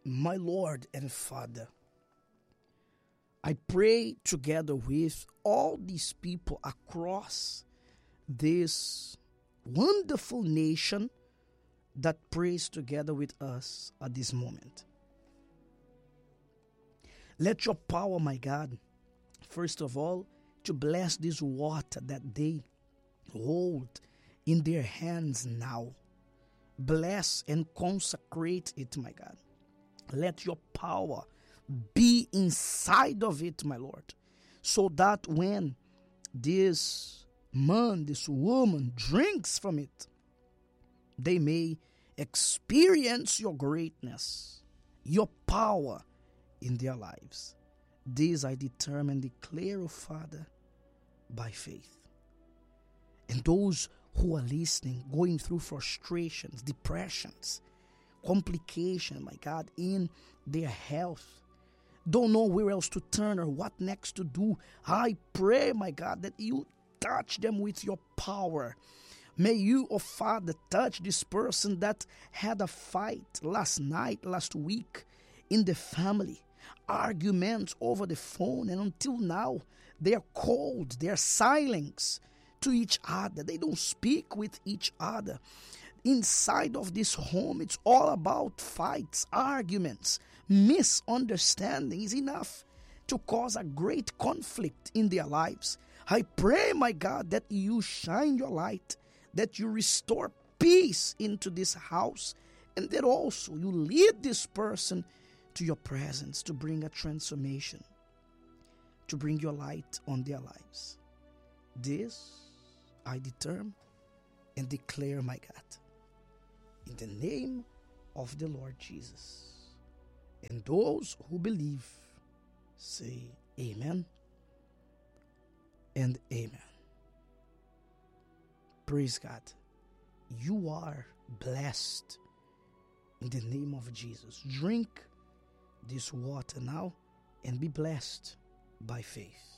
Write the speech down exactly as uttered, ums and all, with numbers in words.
My Lord and Father, I pray together with all these people across this wonderful nation that prays together with us at this moment. Let your power, my God, first of all, to bless this water that they hold in their hands now. Bless and consecrate it, my God. Let your power be inside of it, my Lord, so that when this man, this woman drinks from it, they may experience your greatness, your power in their lives. This I determine, declare, O Father, by faith. And those who are listening, going through frustrations, depressions, complication, my God, in their health, don't know where else to turn or what next to do, I pray, my God, that you touch them with your power. May you, oh Father, touch this person that had a fight last night, last week in the family, arguments over the phone, and until now they are cold, they are silent to each other, they don't speak with each other. Inside of this home, it's all about fights, arguments, misunderstanding is enough to cause a great conflict in their lives. I pray, my God, that you shine your light, that you restore peace into this house, and that also you lead this person to your presence to bring a transformation, to bring your light on their lives. This I determine and declare, my God, in the name of the Lord Jesus. And those who believe say amen and amen. Praise God. You are blessed in the name of Jesus. Drink this water now and be blessed by faith.